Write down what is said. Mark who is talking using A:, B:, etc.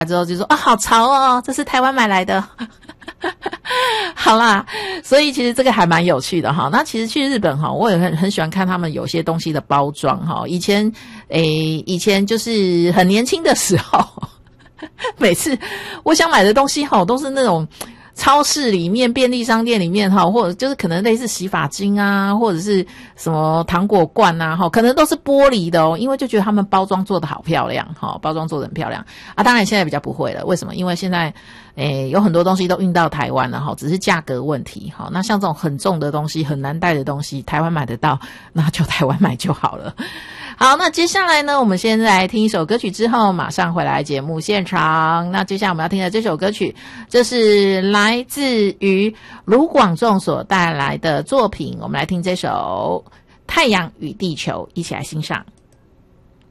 A: 之后就说好潮哦，这是台湾买来的。好啦，所以其实这个还蛮有趣的哈。那其实去日本哈，我也很喜欢看他们有些东西的包装哈。以前就是很年轻的时候，每次我想买的东西哈，都是那种超市里面、便利商店里面哈，或者就是可能类似洗发精啊，或者是什么糖果罐啊哈，可能都是玻璃的哦，因为就觉得他们包装做得好漂亮哈，包装做得很漂亮啊。当然现在比较不会了，为什么？因为现在有很多东西都运到台湾了哈，只是价格问题哈。那像这种很重的东西、很难带的东西，台湾买得到，那就台湾买就好了。好，那接下来呢，我们先来听一首歌曲之后马上回来节目现场。那接下来我们要听的这首歌曲，这是来自于卢广仲所带来的作品，我们来听这首《太阳与地球》，一起来欣赏。